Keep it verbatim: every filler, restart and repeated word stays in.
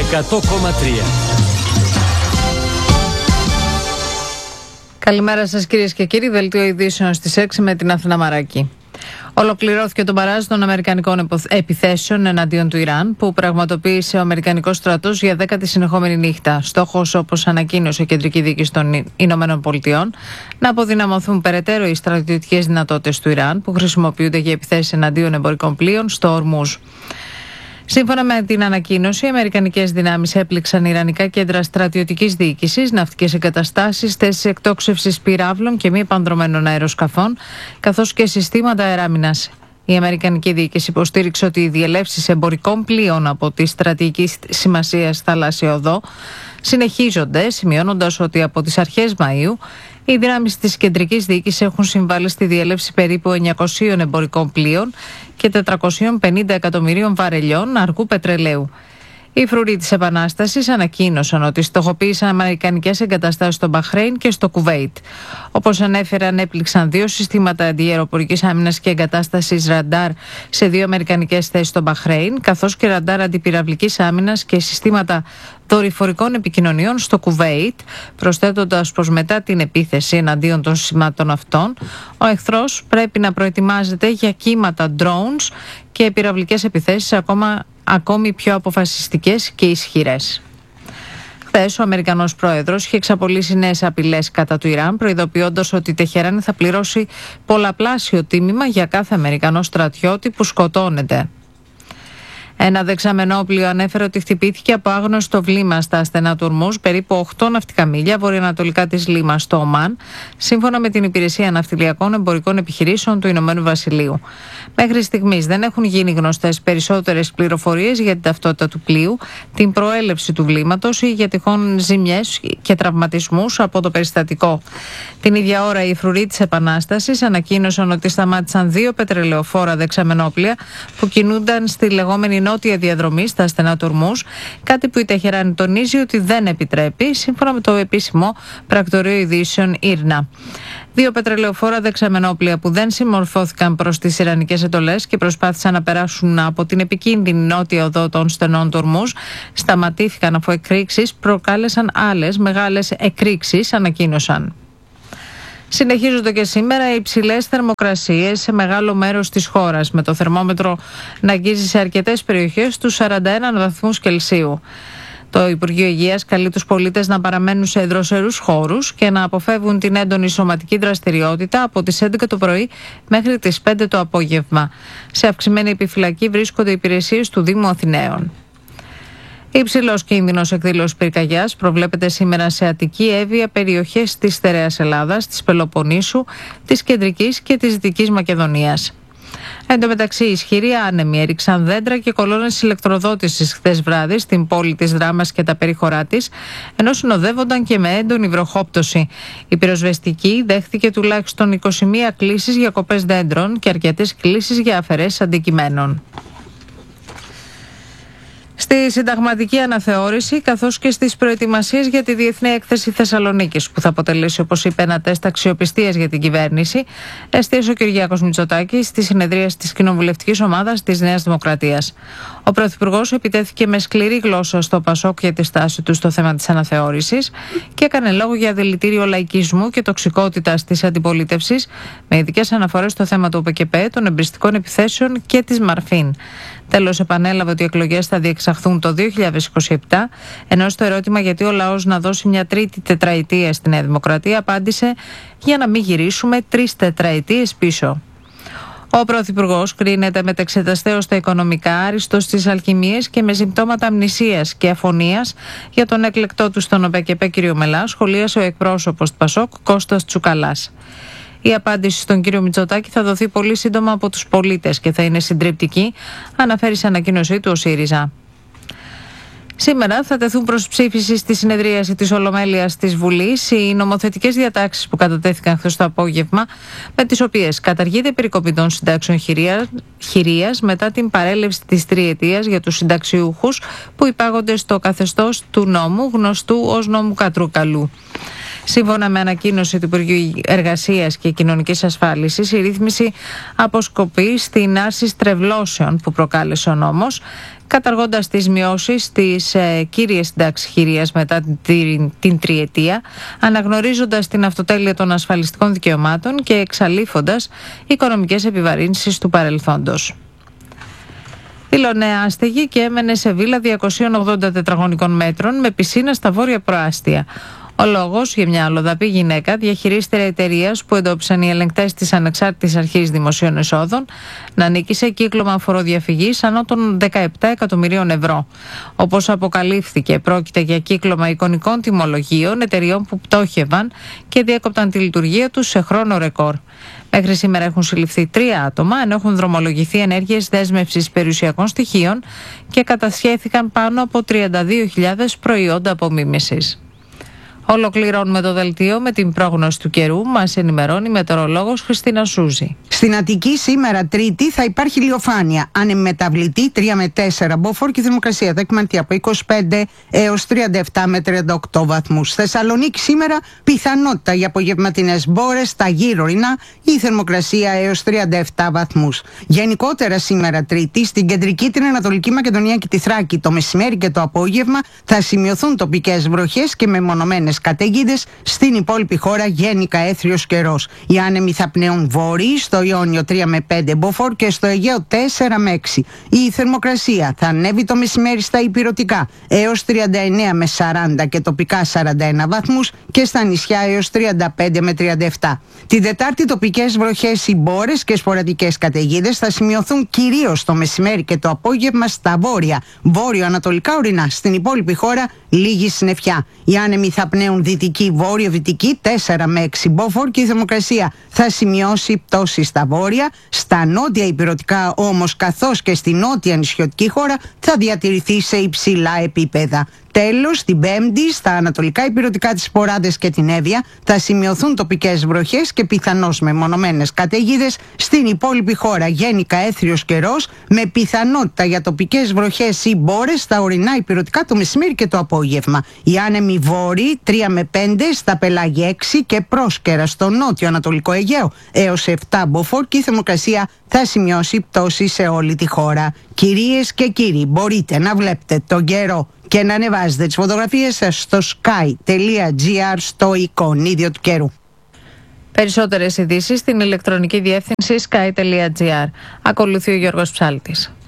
εκατό κόμμα τρία. Καλημέρα σας κυρίες και κύριοι, δελτίο ειδήσεων στις έξι με την Αθηνά Μαράκη. Ολοκληρώθηκε το μπαράζ των αμερικανικών επιθέσεων εναντίον του Ιράν, που πραγματοποίησε ο Αμερικανικός στρατός για δέκατη συνεχόμενη νύχτα. Στόχος, όπως ανακοίνωσε η Κεντρική Διοίκηση των Ηνωμένων Πολιτειών, να αποδυναμωθούν περαιτέρω οι στρατιωτικές δυνατότητες του Ιράν, που χρησιμοποιούνται για επιθέσεις εναντίον εμπορικών πλοίων στο Ορμούζ. Σύμφωνα με την ανακοίνωση, οι αμερικανικές δυνάμεις έπληξαν ιρανικά κέντρα στρατιωτικής διοίκησης, ναυτικές εγκαταστάσεις, θέσεις εκτόξευσης πυράβλων και μη επανδρωμένων αεροσκαφών, καθώς και συστήματα αεράμινας. Η αμερικανική διοίκηση υποστήριξε ότι οι διελεύσεις εμπορικών πλοίων από τη στρατηγική σημασία θαλάσσια οδό συνεχίζονται, σημειώνοντας ότι από τις αρχές Μαΐου οι δυνάμεις της κεντρικής διοίκησης έχουν συμβάλει στη διέλευση περίπου εννιακόσιων εμπορικών πλοίων και τετρακόσιων πενήντα εκατομμυρίων βαρελιών αργού πετρελαίου. Οι φρουροί της Επανάστασης ανακοίνωσαν ότι στοχοποίησαν αμερικανικές εγκαταστάσεις στο Μπαχρέιν και στο Κουβέιτ. Όπως ανέφεραν, έπληξαν δύο συστήματα αντιαεροπορικής άμυνας και εγκατάστασης ραντάρ σε δύο αμερικανικές θέσεις στο Μπαχρέιν, καθώς και ραντάρ αντιπυραυλικής άμυνας και συστήματα δορυφορικών επικοινωνιών στο Κουβέιτ, προσθέτοντας πως μετά την επίθεση εναντίον των συστημάτων αυτών, ο εχθρός πρέπει να προετοιμάζεται για κύματα drones και πυραυλικές επιθέσεις ακόμα ακόμη πιο αποφασιστικές και ισχυρές. Χθες, ο Αμερικανός πρόεδρος είχε εξαπολύσει νέες απειλές κατά του Ιράν, προειδοποιώντας ότι η Τεχεράνη θα πληρώσει πολλαπλάσιο τίμημα για κάθε Αμερικανό στρατιώτη που σκοτώνεται. Ένα δεξαμενόπλοιο ανέφερε ότι χτυπήθηκε από άγνωστο βλήμα στα στενά του Ορμούζ, περίπου οκτώ ναυτικά μίλια βορειοανατολικά της Λίμας, στο Ομάν, σύμφωνα με την Υπηρεσία Ναυτιλιακών Εμπορικών Επιχειρήσεων του Ηνωμένου Βασιλείου. Μέχρι στιγμής δεν έχουν γίνει γνωστές περισσότερες πληροφορίες για την ταυτότητα του πλοίου, την προέλευση του βλήματος ή για τυχόν ζημιές και τραυματισμούς από το περιστατικό. Την ίδια ώρα, οι φρουροί της Επανάστασης ανακοίνωσαν ότι σταμάτησαν δύο πετρελαιοφόρα δεξαμενόπλια που κινούνταν στη λεγόμενη νότια διαδρομή στα στενά του Ορμούζ, κάτι που η Τεχεράνη τονίζει ότι δεν επιτρέπει, σύμφωνα με το επίσημο πρακτορείο ειδήσεων Ίρνα. Δύο πετρελαιοφόρα δεξαμενόπλια που δεν συμμορφώθηκαν προς τις ιρανικές εντολές και προσπάθησαν να περάσουν από την επικίνδυνη νότια οδό των στενών του Ορμούζ σταματήθηκαν, αφού εκρήξεις προκάλεσαν άλλες μεγάλες εκρήξεις, ανακοίνωσαν. Συνεχίζονται και σήμερα οι υψηλές θερμοκρασίες σε μεγάλο μέρος της χώρας, με το θερμόμετρο να αγγίζει σε αρκετές περιοχές τους σαράντα ένα βαθμούς Κελσίου. Το Υπουργείο Υγείας καλεί τους πολίτες να παραμένουν σε δροσερούς χώρους και να αποφεύγουν την έντονη σωματική δραστηριότητα από τις έντεκα το πρωί μέχρι τις πέντε το απόγευμα. Σε αυξημένη επιφυλακή βρίσκονται οι υπηρεσίες του Δήμου Αθηναίων. Υψηλός κίνδυνος εκδήλωσης πυρκαγιάς προβλέπεται σήμερα σε Αττική, Εύβοια, περιοχές της Στερεάς Ελλάδας, της Πελοποννήσου, της Κεντρικής και της Δυτικής Μακεδονίας. Εν τω μεταξύ, ισχυροί άνεμοι έριξαν δέντρα και κολόνες ηλεκτροδότησης χθες βράδυ στην πόλη της Δράμας και τα περίχωρά της, ενώ συνοδεύονταν και με έντονη βροχόπτωση. Η πυροσβεστική δέχθηκε τουλάχιστον είκοσι μία κλήσεις για κοπές δέντρων και αρκετές κλήσεις για αφαιρέσεις αντικειμένων. Στη συνταγματική αναθεώρηση, καθώς και στις προετοιμασίες για τη Διεθνή Έκθεση Θεσσαλονίκης, που θα αποτελέσει, όπως είπε, ένα τεστ αξιοπιστίας για την κυβέρνηση, εστίασε ο Κυριάκος Μητσοτάκης στη συνεδρίαση της κοινοβουλευτικής ομάδας της Νέας Δημοκρατίας. Ο Πρωθυπουργός επιτέθηκε με σκληρή γλώσσα στο Πασόκ για τη στάση του στο θέμα της αναθεώρησης και έκανε λόγο για δηλητήριο λαϊκισμού και τοξικότητας της αντιπολίτευσης, με ειδικές αναφορές στο θέμα του ΟΠΚΠ, των εμπριστικών επιθέσεων και της Μαρφίν. Τέλος, επανέλαβε ότι οι εκλογές θα διεξαχθούν το δύο χιλιάδες είκοσι επτά, ενώ στο ερώτημα γιατί ο λαός να δώσει μια τρίτη τετραετία στη Νέα Δημοκρατία, απάντησε για να μην γυρίσουμε τρεις τετραετίες πίσω. Ο Πρωθυπουργός κρίνεται μετεξεταστέως στα οικονομικά, άριστος στις αλχημίες και με συμπτώματα αμνησίας και αφωνίας για τον εκλεκτό του στον ΟΠΚΠ κ. Μελά, σχολίασε ο εκπρόσωπος του Πασόκ Κώστας Τσουκαλάς. Η απάντηση στον κύριο Μητσοτάκη θα δοθεί πολύ σύντομα από τους πολίτες και θα είναι συντριπτική, αναφέρει σε ανακοίνωσή του ο ΣΥΡΙΖΑ. Σήμερα θα τεθούν προς ψήφιση στη συνεδρίαση της Ολομέλειας της Βουλής οι νομοθετικές διατάξεις που κατατέθηκαν χθες το απόγευμα, με τις οποίες καταργείται η περικοπή των συντάξεων χειρίας μετά την παρέλευση της τριετίας για τους συνταξιούχους που υπάγονται στο καθεστώς του νόμου γνωστού ως νόμου Κατρούκαλου. Σύμφωνα με ανακοίνωση του Υπουργείου Εργασίας και Κοινωνικής Ασφάλισης, η ρύθμιση αποσκοπεί στην άρση στρεβλώσεων που προκάλεσε ο νόμος, καταργώντας τις μειώσεις στις ε, κύριες συντάξεις χειρίας μετά την, την τριετία, αναγνωρίζοντας την αυτοτέλεια των ασφαλιστικών δικαιωμάτων και εξαλείφοντας οικονομικές επιβαρύνσεις του παρελθόντος. Δήλωνε άστεγη και έμενε σε βίλα διακόσια ογδόντα τετραγωνικών μέτρων με πισίνα στα βόρεια προάστια. Ο λόγος για μια αλλοδαπή γυναίκα, διαχειρίστρια εταιρείας που εντόπισαν οι ελεγκτές της Ανεξάρτητης Αρχής Δημοσίων Εσόδων, να ανήκει σε κύκλωμα φοροδιαφυγής ανώ των δεκαεπτά εκατομμυρίων ευρώ. Όπως αποκαλύφθηκε, πρόκειται για κύκλωμα εικονικών τιμολογίων εταιρεών που πτώχευαν και διέκοπταν τη λειτουργία τους σε χρόνο ρεκόρ. Μέχρι σήμερα έχουν συλληφθεί τρία άτομα, ενώ έχουν δρομολογηθεί ενέργειες δέσμευσης περιουσιακών στοιχείων και κατασχέθηκαν πάνω από τριάντα δύο χιλιάδες προϊόντα απομίμησης. Ολοκληρώνουμε το δελτίο με την πρόγνωση του καιρού. Μας ενημερώνει η μετεωρολόγος Χριστίνα Σούζη. Στην Αττική σήμερα Τρίτη θα υπάρχει ηλιοφάνεια. Ανεμεταβλητή τρία με τέσσερα μποφόρ και η θερμοκρασία θα εκμανθεί από είκοσι πέντε έως τριάντα επτά με τριάντα οκτώ βαθμούς. Θεσσαλονίκη σήμερα πιθανότητα για απογευματινές μπόρες στα γύρω ορεινά, η θερμοκρασία έως τριάντα επτά βαθμούς. Γενικότερα σήμερα Τρίτη στην κεντρική, την Ανατολική Μακεδονία και τη Θράκη το μεσημέρι και το απόγευμα θα σημειωθούν τοπικές βροχές και μεμονωμένες καταιγίδες. Στην υπόλοιπη χώρα γενικά έθριος καιρός. Οι άνεμοι θα πνέουν βόρειοι, στο Ιόνιο τρία με πέντε μποφόρ και στο Αιγαίο τέσσερα με έξι. Η θερμοκρασία θα ανέβει το μεσημέρι στα ηπειρωτικά έως τριάντα εννέα με σαράντα και τοπικά σαράντα ένα βαθμούς και στα νησιά έως τριάντα πέντε με τριάντα επτά. Τη Δετάρτη τοπικές βροχές, οι μπόρες και σποραδικές καταιγίδες θα σημειωθούν κυρίως το μεσημέρι και το απόγευμα στα βόρεια, βόρειο-ανατολικά ορεινά. Στην υπόλοιπη χώρα λίγη συννεφιά. Οι άνεμοι θα πνέουν δυτική, βόρειο-δυτική τέσσερα με έξι μποφόρ και η θερμοκρασία θα σημειώσει πτώση στα βόρεια. Στα νότια ηπειρωτικά όμως, καθώς και στη νότια νησιωτική χώρα, θα διατηρηθεί σε υψηλά επίπεδα. Τέλος, την Πέμπτη, στα ανατολικά ηπειρωτικά, τις Ποράδες και την Εύβοια θα σημειωθούν τοπικές βροχές και πιθανώς μεμονωμένες καταιγίδες. Στην υπόλοιπη χώρα γενικά έθριος καιρός με πιθανότητα για τοπικές βροχές ή μπόρες στα ορεινά ηπειρωτικά το μεσημέρι και το απόγευμα. Οι άνεμοι βόρειοι τρία με πέντε, στα πελάγια έξι και πρόσκαιρα στο νότιο ανατολικό Αιγαίο έως επτά μποφόρ και η θερμοκρασία θα σημειώσει πτώση σε όλη τη χώρα. Κυρίες και κύριοι, μπορείτε να βλέπετε τον καιρό και να ανεβάζετε τις φωτογραφίες σας στο sky τελεία gr στο εικονίδιο του καιρού. Περισσότερες ειδήσεις στην ηλεκτρονική διεύθυνση sky τελεία gr. Ακολουθεί ο Γιώργος Ψάλτης.